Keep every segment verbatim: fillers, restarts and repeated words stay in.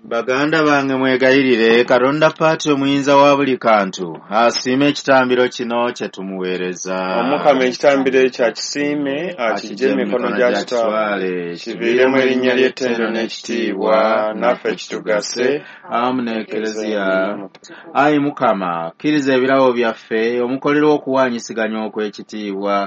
Baganda bange mwegayirire Katonda Paati omuyinza wa buli kantu asiime ekitambiro kino kye tumuweereza. Omukama ekitambiro ekyo akisiime akijje mu mikono gya kitwale kiviiremu erinnya ly'ettendo n'ekitiibwa naffe kitugase awamu n'Eklezia. Ayi Mukama kkiriza ebirabo byaffe omukolero okuwaanyisiganya okw'ekitiibwa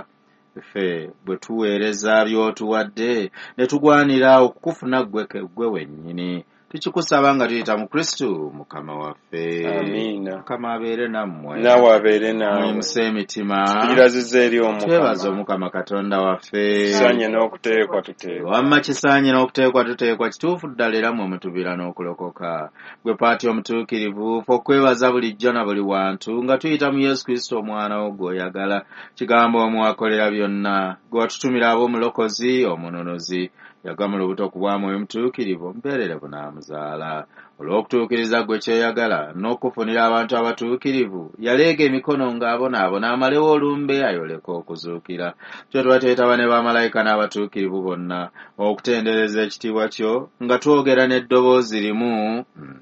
ffe bwe tuweereza by'otuwadde ne tugwanira okukufuna ggwe wennyini. Tukikusaba nga tuyita mu Kristo Mukama waffe. Amiina. Mukama abeere nammwe. Naawe abeere naawe. Mweyimuse emitima. Tugiraziza eri Omukama. Twebaza Omukama Katonda waffe. Kisaanye n'okuteekwa tuteekwa. Wamma kisaanye n'okuteekwa tuteekwa kituufu ddala era mmwe mutuviira n'okulokoka. Gwe Paati omutuukirivu ffe okwebaza bulijjo na buli wantu nga tuyita mu Yesu Kristo omwana wo gw'oyagala. Kigambo omwakolera byonna. Gwe watutumira ab'omulokozi omununuzi. Yagamula obuto ku bwamwoyo omutuukirivu mpeerere bunaamuzaala. Olw'okutuukiriza gwe kyeyagala n'okufunira abantu abatuukirivu yaleega emikono ng'abonaabona amalewo olumbe ayoleka okuzuukira. Kyo tubateetaba ne bamalayika n'abatuukirivu bonna okutendereza ekitiibwa kyo nga twogera n'eddoboozi limu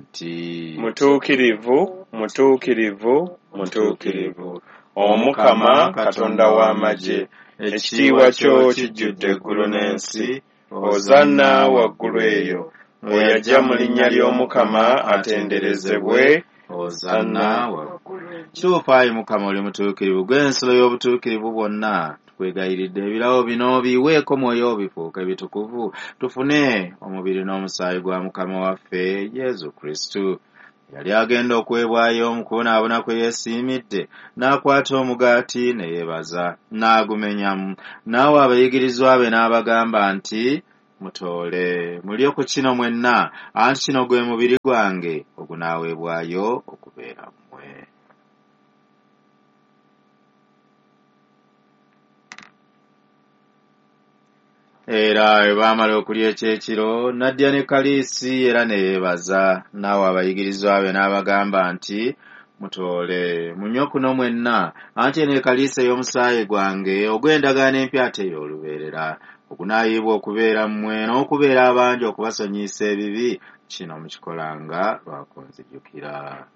nti mutuukirivu mutuukirivu mutuukirivu Omukama Katonda w'amagye ekitiibwa kyo kijjudde eggulu n'ensi. Hozanna waggulu eyo oyajja mu linnya ly'Omukama atenderezebwe. Hozanna waggulu. Kituufu ayi Mukama oli mutuukirivu gw'ensolo y'obutuukirivu bwonna. Tukwegayiridde ebirabo bino biweeko mwoyo obifuuke bitukuvu tufune omubiri n'omusaayi gwa Mukama waffe Yesu Kristo. Yali agenda okwebwayo mu kubonaabona kwe yeesiimidde n'akwata omugaati ne yeebaza n'agumenyamu n'awa abayigirizwa be n'abagamba nti mutoole mulye ku kino mwenna anti kino gwe mubiri gwange ogunaaweebwayo okubeera mmwe. Era bwe baamala okulya ekyekiro n'addya ne kaliisi era ne yeebaza n'awa abayigirizwa be n'abagamba nti mutoole munywe kuno mwenna anti eno ekaliisi ey'omusaayi gwange ogw'endagaano empya ate ey'olubeerera ogunaayiibwa okubeera mmwe n'okubeera abangi okubasonyiyisa ebibi. Kino mukikolanga lwa kunzijukira.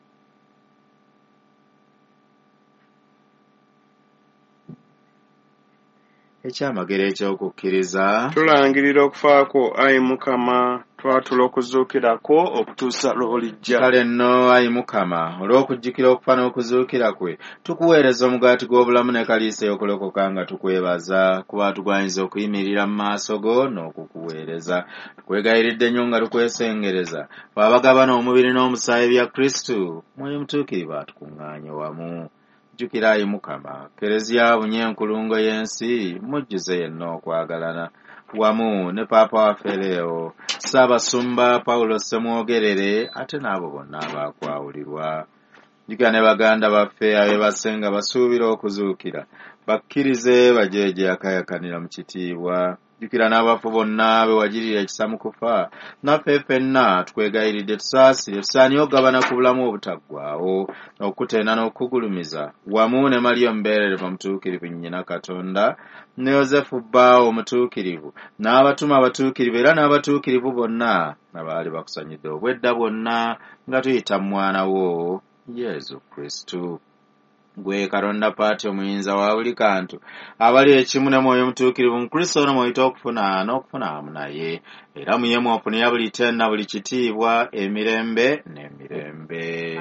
Ekyamagero eky'okukkiriza. Tulangirira okufa kwo ayi Mukama twatula okuzuukirako okutuusa lw'olijja. Kale nno ayi Mukama olw'okujjukira okufa n'okuzuukira kwe tukuweereza omugaati gw'obulamu ne kaliisi ey'okulokoka nga tukwebaza kuba tugwanyiza okuyimirira mu maaso go n'okukuweereza. Tukwegayiridde nnyo nga tukwesengereza fe abagabana omubiri n'omusaayi bya Kristo mwoyo mutuukirivu atukuŋŋaanye wamu. Jjukira ayi Mukama Eklezia bunyenkulungo y'ensi mujjuze yenna okwagalana wamu ne Paapa waffe Leo Ssaabasumba Pawulo Ssemwogerere ate n'abo bonna abaakwawulirwa. Jjukira ne baganda baffe abeebasenga basuubira okuzuukira bakkirize bajeeje akayakanira mu kitiibwa. Jjukira n'abafu bonna be wagirira ekisa mu kufa naffe ffenna tukwegayiridde tusaasire tusaanye okugabana ku bulamu obutaggwaawo okuteena n'okugulumiza wamu ne Mariya omubeerereva omutuukirivu nnyina Katonda ne Yozefu bbaawo omutuukirivu n'abatuma abatuukirivu era n'abatuukirivu bonna abaali bakusanyidde obwedda bwonna nga tuyita mu mwana wo Yesu Kristo. Gwe Katonda Paati omuyinza wa buli kantu abali ekimu ne mwoyo mutuukirivu mu Kristo n'omwoyita okufuna n'okufuna amu naye era muye mwofunira buli ttenda buli kitiibwa emirembe n'emirembe.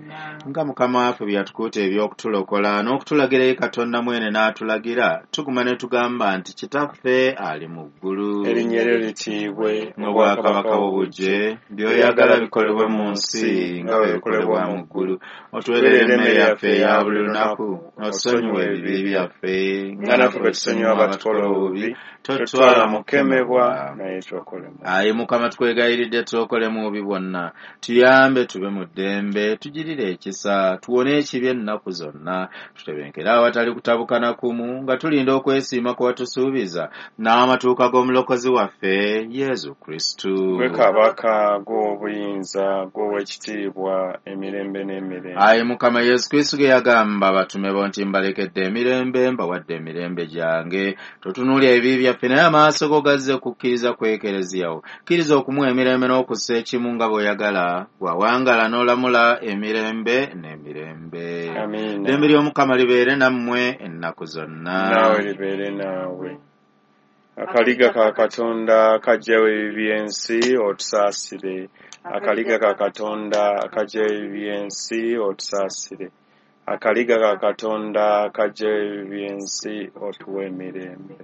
Nga Mukama waffe bye yatukuuta eby'okutulokola n'okutulagira eri Katonda mwene n'atulagira tuguma ne tugamba nti Kitaffe ali mu ggulu erinnya lyo litiibwe n'obwakabaka bwo bujje by'oyagala bikolebwe mu nsi nga bwe bikolebwa mu ggulu. Otuweerere emmere yaffe eya buli lunaku otusonyiwe ebibi byaffe nga naffe bwe tusonyiwa abatukola obubi totwala mu kukemebwa naye twokolemu. Ayi Mukama tukwegayiridde twokole mu bubi bwonna tuyambe tube mu ddembe tugirire tubeere ekisa tuwone ekibi ennaku zonna tutebenkere awatali kutabukana kumu nga tulinda okwesiima ku watusuubiza n'amatuuka g'omulokozi waffe Yezu Kristu. Gwe kabaka gw'obuyinza gw'owekitiibwa emirembe n'emirembe. Ayi Mukama Yesu Kristu ge yagamba abatume bo nti mbalekedde emirembe mbawadde emirembe gyange totunuulya ebibi byaffe naye amaaso go gazze kukkiriza kwekereziyawo kkiriza okumuwa emirembe n'okussa ekimu nga bw'oyagala wawangala n'olamula emirembe n'emirembe. Amiina. Ddembe ly'Omukama libeere nammwe ennaku zonna. Naawe libeere naawe. Akaliga ka Katonda kaggyawo ebibi by'ensi otusaasire. Akaliga ka Katonda akaggyawo ebibi by'ensi otusaasire. Akaliga ka Katonda akaggyawo ebibi by'ensi otuwa emirembe.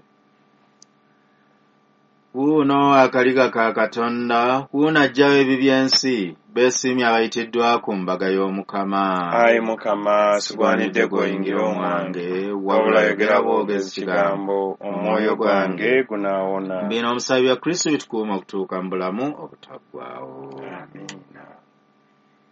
Wuuno akaliga ka Katonda wuuno aggyawo ebibi by'ensi beesiimye abayitiddwa ku mbaga y'Omukama. Ayi Mukama sigwanidde gw'oyingira omwange wabula yogera bwogezi kigambo omwoyo gwange gunaawona. Bino omusabi bya Kristo bitukuuma okutuuka mu bulamu obutaggwaawo. Amin.